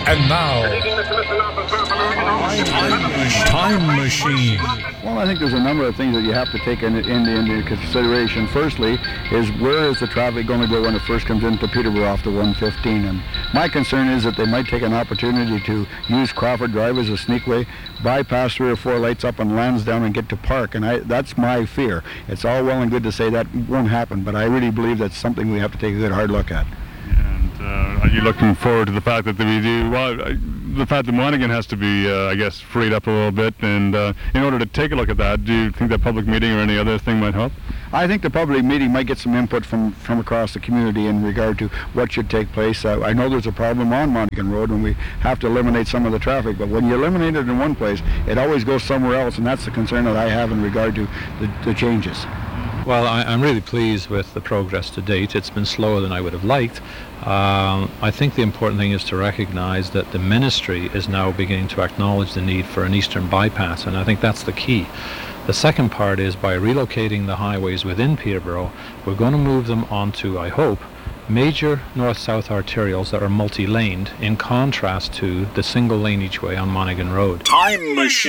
And now, Time Machine. Well, I think there's a number of things that you have to take into consideration. Firstly, is where is the traffic going to go when it first comes into Peterborough off the 115? And my concern is that they might take an opportunity to use Crawford Drive as a sneakway, bypass 3 or 4 lights up on Lansdowne and get to Park. And that's my fear. It's all well and good to say that won't happen, but I really believe that's something we have to take a good hard look at. Are you looking forward to the fact that we do? Well, the fact that Monaghan has to be, I guess, freed up a little bit, and in order to take a look at that, do you think that public meeting or any other thing might help? I think the public meeting might get some input from across the community in regard to what should take place. I know there's a problem on Monaghan Road when we have to eliminate some of the traffic, but when you eliminate it in one place, it always goes somewhere else, and that's the concern that I have in regard to the changes. Well, I'm really pleased with the progress to date. It's been slower than I would have liked. I think the important thing is to recognize that the ministry is now beginning to acknowledge the need for an eastern bypass, and I think that's the key. The second part is by relocating the highways within Peterborough, we're going to move them onto, I hope, major north-south arterials that are multi-laned, in contrast to the single lane each way on Monaghan Road. Time Machine.